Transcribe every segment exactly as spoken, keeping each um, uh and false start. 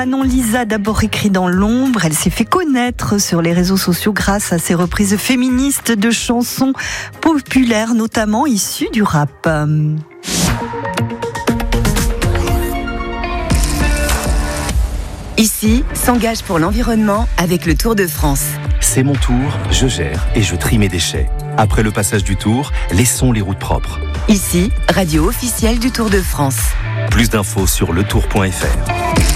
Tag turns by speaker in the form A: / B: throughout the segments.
A: Manon Lisa, d'abord écrit dans l'ombre, elle s'est fait connaître sur les réseaux sociaux grâce à ses reprises féministes de chansons populaires, notamment issues du rap.
B: Ici, s'engage pour l'environnement avec le Tour de France.
C: C'est mon tour, je gère et je trie mes déchets. Après le passage du Tour, laissons les routes propres.
B: Ici, radio officielle du Tour de France.
C: Plus d'infos sur le tour point f r.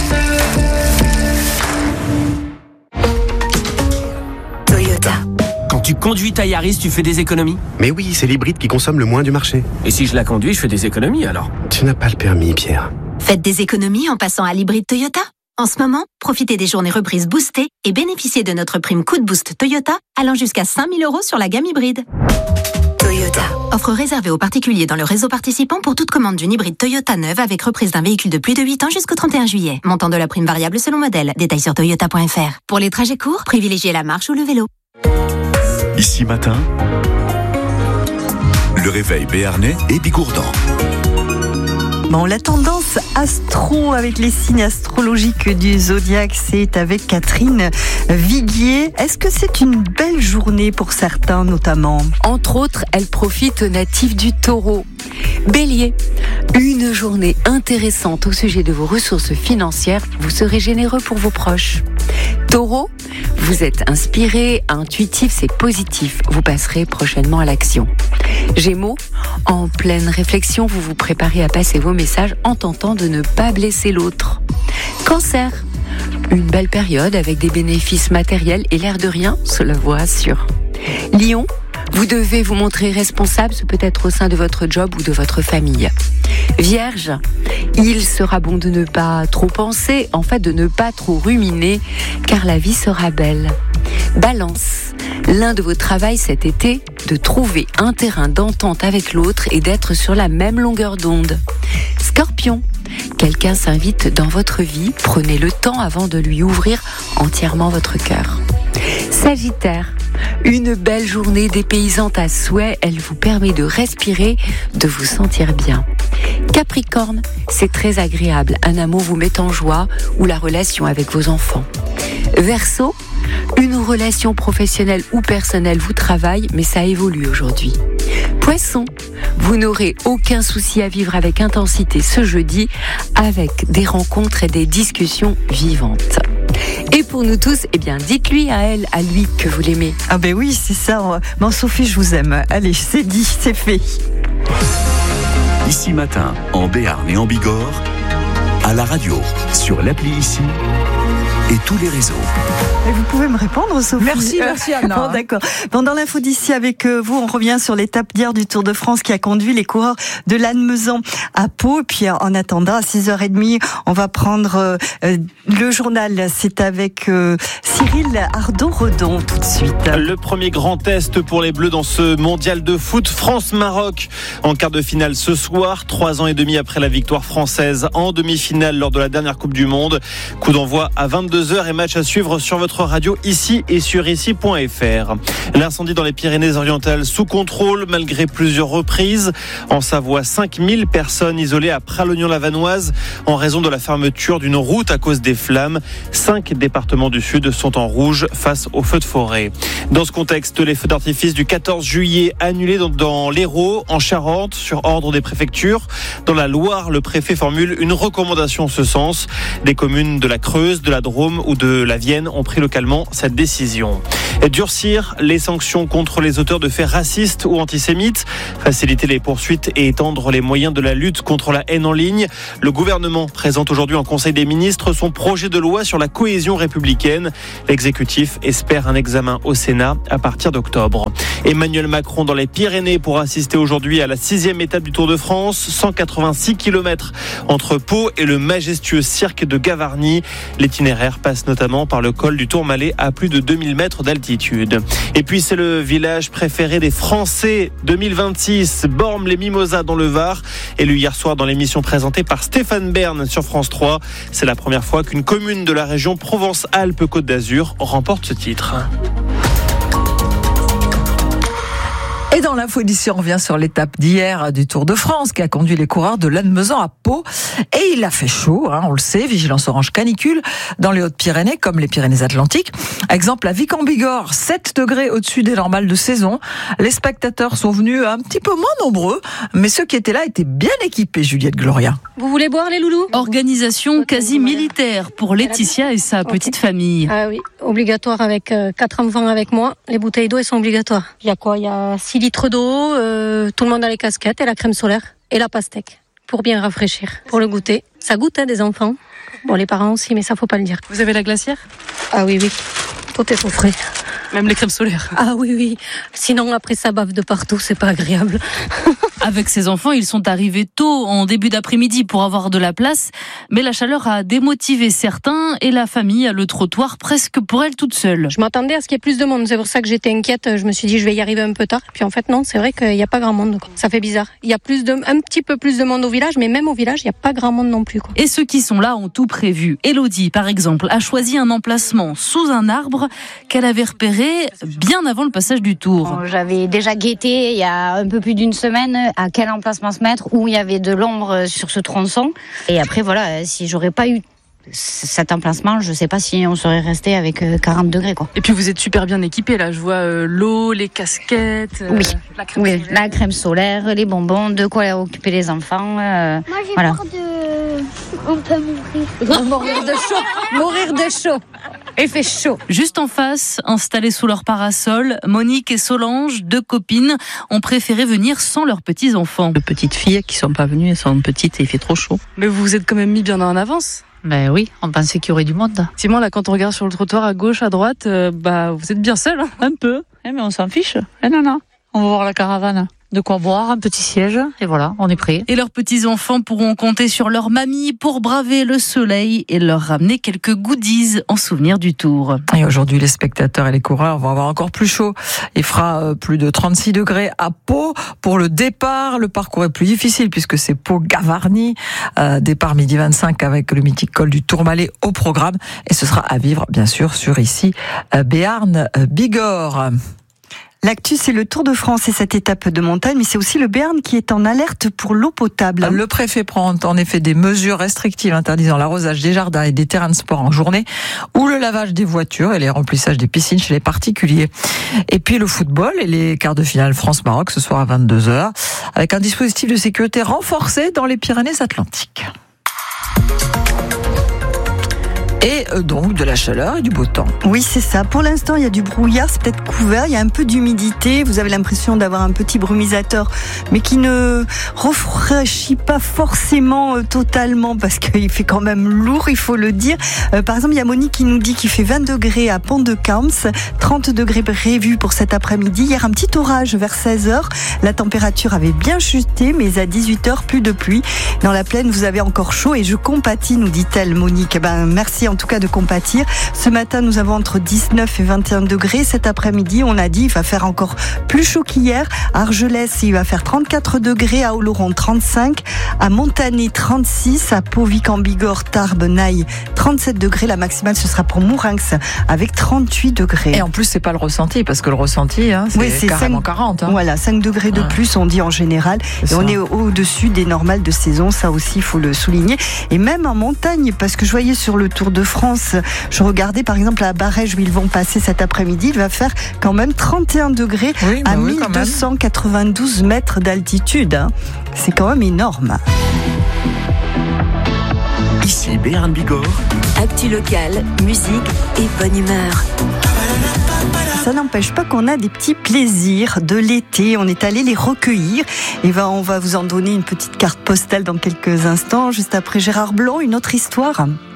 B: Toyota.
D: Quand tu conduis ta Yaris, tu fais des économies ?
E: Mais oui, c'est l'hybride qui consomme le moins du marché.
D: Et si je la conduis, je fais des économies alors ?
E: Tu n'as pas le permis, Pierre.
F: Faites des économies en passant à l'hybride Toyota. En ce moment, profitez des journées reprises boostées et bénéficiez de notre prime coup de boost Toyota allant jusqu'à cinq mille euros sur la gamme hybride.
B: Toyota.
F: Offre réservée aux particuliers dans le réseau participant pour toute commande d'une hybride Toyota neuve avec reprise d'un véhicule de plus de huit ans jusqu'au trente et un juillet. Montant de la prime variable selon modèle. Détails sur toyota point f r. Pour les trajets courts, privilégiez la marche ou le vélo.
G: Ici matin, le réveil béarnais et bigourdan.
A: Bon, la tendance astro avec les signes astrologiques du zodiaque, c'est avec Catherine Viguier. Est-ce que c'est une belle journée pour certains notamment ?
H: Entre autres, elle profite aux natifs du Taureau. Bélier, une journée intéressante au sujet de vos ressources financières. Vous serez généreux pour vos proches. Taureau, vous êtes inspiré, intuitif, c'est positif. Vous passerez prochainement à l'action. Gémeaux, en pleine réflexion, vous vous préparez à passer vos messages en tentant de ne pas blesser l'autre. Cancer, une belle période avec des bénéfices matériels et l'air de rien, cela vous rassure. Lion, vous devez vous montrer responsable, ce peut être au sein de votre job ou de votre famille. Vierge, il sera bon de ne pas trop penser, en fait de ne pas trop ruminer, car la vie sera belle. Balance, l'un de vos travails cet été, de trouver un terrain d'entente avec l'autre et d'être sur la même longueur d'onde. Scorpion, quelqu'un s'invite dans votre vie, prenez le temps avant de lui ouvrir entièrement votre cœur. Sagittaire, une belle journée dépaysante à souhait, elle vous permet de respirer, de vous sentir bien. Capricorne, c'est très agréable, un amour vous met en joie ou la relation avec vos enfants. Verseau, une relation professionnelle ou personnelle vous travaille, mais ça évolue aujourd'hui. Poisson, vous n'aurez aucun souci à vivre avec intensité ce jeudi, avec des rencontres et des discussions vivantes. Et pour nous tous, eh bien, dites-lui à elle, à lui, que vous l'aimez.
A: Ah ben oui, c'est ça. Bon, Sophie, je vous aime. Allez, c'est dit, c'est fait.
G: Ici matin, en Béarn et en Bigorre, à la radio, sur l'appli Ici et tous les réseaux.
A: Et vous pouvez me répondre, Sophie ?
I: Merci, merci Anna.
A: Bon, d'accord. Bon, dans l'info d'ici avec vous, on revient sur l'étape d'hier du Tour de France qui a conduit les coureurs de Lannemezan à Pau. Et puis en attendant, à six heures trente, on va prendre euh, le journal. C'est avec euh, Cyril Ardo-Redon tout de suite.
J: Le premier grand test pour les Bleus dans ce mondial de foot. France-Maroc en quart de finale ce soir, trois ans et demi après la victoire française en demi-finale lors de la dernière Coupe du Monde. Coup d'envoi à vingt-deux heures et match à suivre sur votre radio ici et sur ici point f r. L'incendie dans les Pyrénées-Orientales sous contrôle malgré plusieurs reprises. En Savoie, cinq mille personnes isolées à Pralognon-la-Vanoise en raison de la fermeture d'une route à cause des flammes. Cinq départements du Sud sont en rouge face aux feux de forêt. Dans ce contexte, les feux d'artifice du quatorze juillet annulés dans, dans l'Hérault, en Charente, sur ordre des préfectures. Dans la Loire, le préfet formule une recommandation en ce sens. Des communes de la Creuse, de la Drôme ou de la Vienne ont pris localement cette décision. Et durcir les sanctions contre les auteurs de faits racistes ou antisémites, faciliter les poursuites et étendre les moyens de la lutte contre la haine en ligne. Le gouvernement présente aujourd'hui en Conseil des ministres son projet de loi sur la cohésion républicaine. L'exécutif espère un examen au Sénat à partir d'octobre. Emmanuel Macron dans les Pyrénées pour assister aujourd'hui à la sixième étape du Tour de France, cent quatre-vingt-six kilomètres entre Pau et le majestueux cirque de Gavarnie. L'itinéraire passe notamment par le col du Tourmalet à plus de deux mille mètres d'altitude. Et puis c'est le village préféré des Français deux mille vingt-six, Bormes-les-Mimosas dans le Var, élu hier soir dans l'émission présentée par Stéphane Bern sur France trois. C'est la première fois qu'une commune de la région Provence-Alpes-Côte d'Azur remporte ce titre.
I: Et dans l'info d'ici, on revient sur l'étape d'hier du Tour de France qui a conduit les coureurs de Lannemezan à Pau. Et il a fait chaud, hein, on le sait, vigilance orange canicule dans les Hautes-Pyrénées comme les Pyrénées-Atlantiques. Exemple à Vic-en-Bigorre, sept degrés au-dessus des normales de saison. Les spectateurs sont venus un petit peu moins nombreux, mais ceux qui étaient là étaient bien équipés, Juliette Gloria.
K: Vous voulez boire les loulous ? Organisation quasi militaire pour Laetitia et sa petite famille.
L: Ah oui, obligatoire avec euh, quatre enfants avec moi. Les bouteilles d'eau, elles sont obligatoires. Il y a quoi ? Il y a six litres d'eau, euh, tout le monde a les casquettes et la crème solaire et la pastèque pour bien rafraîchir, pour le goûter. Ça goûte hein, des enfants. Bon, les parents aussi, mais ça faut pas le dire.
K: Vous avez la glacière ?
L: Ah oui, oui. Tout est au frais.
K: Même les crèmes solaires.
L: Ah oui, oui. Sinon, après, ça bave de partout, c'est pas agréable.
K: Avec ses enfants, ils sont arrivés tôt en début d'après-midi pour avoir de la place. Mais la chaleur a démotivé certains et la famille a le trottoir presque pour elle toute seule.
L: Je m'attendais à ce qu'il y ait plus de monde. C'est pour ça que j'étais inquiète. Je me suis dit, je vais y arriver un peu tard. Puis en fait, non, c'est vrai qu'il n'y a pas grand monde. Ça fait bizarre. Il y a plus de, un petit peu plus de monde au village, mais même au village, il n'y a pas grand monde non plus, quoi.
K: Et ceux qui sont là ont tout prévu. Élodie, par exemple, a choisi un emplacement sous un arbre qu'elle avait repéré bien avant le passage du Tour.
M: J'avais déjà guetté il y a un peu plus d'une semaine à quel emplacement se mettre, où il y avait de l'ombre sur ce tronçon. Et après, voilà, si j'aurais pas eu cet emplacement, je sais pas si on serait resté avec quarante degrés, quoi.
K: Et puis vous êtes super bien équipés là, je vois euh, l'eau, les casquettes, euh,
M: oui.
K: la crème
M: oui,
K: solaire.
M: la crème solaire, les bonbons, de quoi occuper les enfants. Euh,
N: Moi j'ai
M: voilà.
N: peur de... on peut mourir.
M: Mourir de chaud, mourir de chaud. Il fait chaud.
K: Juste en face, installés sous leur parasol, Monique et Solange, deux copines, ont préféré venir sans leurs petits-enfants.
O: Les petites filles qui sont pas venues, elles sont petites et il fait trop chaud.
K: Mais vous vous êtes quand même mis bien en avance.
O: Ben oui, on pensait qu'il y aurait du monde.
K: Simon, là, quand on regarde sur le trottoir à gauche, à droite, euh, bah, vous êtes bien seul. Hein.
O: Un peu. Eh, mais on s'en fiche. Eh non, non. On va voir la caravane. De quoi boire, un petit siège, et voilà, on est prêt.
K: Et leurs petits-enfants pourront compter sur leur mamie pour braver le soleil et leur ramener quelques goodies en souvenir du Tour.
I: Et aujourd'hui, les spectateurs et les coureurs vont avoir encore plus chaud. Il fera plus de trente-six degrés à Pau. Pour le départ, le parcours est plus difficile puisque c'est Pau-Gavarnie. Euh, départ midi vingt-cinq avec le mythique col du Tourmalet au programme. Et ce sera à vivre, bien sûr, sur ici, euh, Béarn-Bigorre.
A: L'actu, c'est le Tour de France et cette étape de montagne, mais c'est aussi le Béarn qui est en alerte pour l'eau potable.
I: Le préfet prend en effet des mesures restrictives interdisant l'arrosage des jardins et des terrains de sport en journée, ou le lavage des voitures et les remplissages des piscines chez les particuliers. Et puis le football et les quarts de finale France-Maroc ce soir à vingt-deux heures, avec un dispositif de sécurité renforcé dans les Pyrénées-Atlantiques. Et donc de la chaleur et du beau temps.
A: Oui, c'est ça. Pour l'instant, il y a du brouillard, c'est peut-être couvert, il y a un peu d'humidité. Vous avez l'impression d'avoir un petit brumisateur, mais qui ne rafraîchit pas forcément euh, totalement, parce qu'il fait quand même lourd, il faut le dire. Euh, par exemple, il y a Monique qui nous dit qu'il fait vingt degrés à Pont-de-Camps, trente degrés prévus pour cet après-midi. Hier, un petit orage vers seize heures. La température avait bien chuté, mais à dix-huit heures, plus de pluie. Dans la plaine, vous avez encore chaud et je compatis, nous dit-elle, Monique. Ben, merci en tout cas de compatir. Ce matin, nous avons entre dix-neuf et vingt et un degrés. Cet après-midi, on a dit, il va faire encore plus chaud qu'hier. À Argelès, il va faire trente-quatre degrés. À Oloron, trente-cinq. À Montané, trente-six. À Pau, Vic-en-Bigorre, Tarbes, Naï, trente-sept degrés. La maximale, ce sera pour Mourinx avec trente-huit degrés.
I: Et en plus, c'est pas le ressenti, parce que le ressenti, hein, c'est, oui, c'est carrément cinq, quarante. Hein.
A: Voilà, cinq degrés de plus, on dit en général. C'est et ça. On est au-dessus des normales de saison. Ça aussi, il faut le souligner. Et même en montagne, parce que je voyais sur le Tour de France, je regardais par exemple à Barège où ils vont passer cet après-midi, il va faire quand même trente et un degrés oui, bah à oui, mille deux cent quatre-vingt-douze mètres d'altitude. Hein. C'est quand même énorme.
G: Ici Béarn-Bigorre.
B: Actu locale, musique et bonne humeur.
A: Ça n'empêche pas qu'on a des petits plaisirs de l'été. On est allé les recueillir. Et ben, on va vous en donner une petite carte postale dans quelques instants. Juste après Gérard Blanc, une autre histoire.